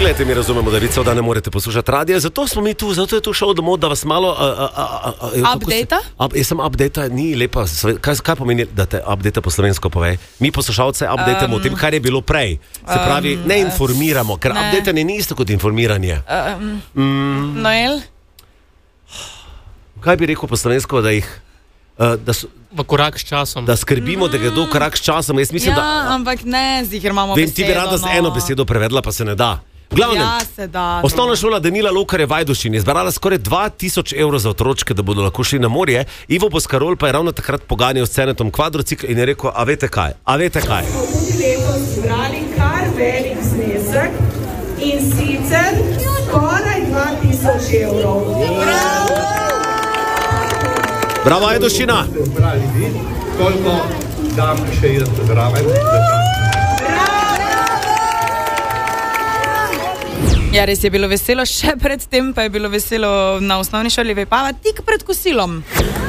Glejte, mi razumemo, da vicev, da ne morete poslušati radija, zato smo mi tu, zato je tu šel domov, da vas malo... Update-a? Jaz sem update-a, ni lepa. Kaj pomeni, da te update-a po slovensko povej? Mi poslušalce update-amo o tem, kar je bilo prej. Se pravi, ne informiramo, ker update-anje ni isto kot informiranje. Noel? Kaj bi rekel po slovensko, da jih... v korak s časom. Da skrbimo, da gredo v korak s časom. Jaz mislim, ampak ne, zihar imamo vem, besedo. ti bi rada z eno besedo prevedla, pa se ne da. V glavnem, se da. Osnovna šola Danila Lokarja v Ajdovščini je zbrala skoraj 2000 evrov za otročke, da bodo lahko šli na morje. Ivo Boskarol pa je ravno takrat poganjal s Cenetom kvadrocikl in je rekel, a veste kaj? Tudi letos zbrali kar velik znesek in sicer skoraj 2000 evrov. Bravo, Ajdovščina! Koliko dam še jaz zraven? Ja, res je bilo veselo, še pred tem pa je bilo veselo na osnovni šoli Vipava tik pred kosilom.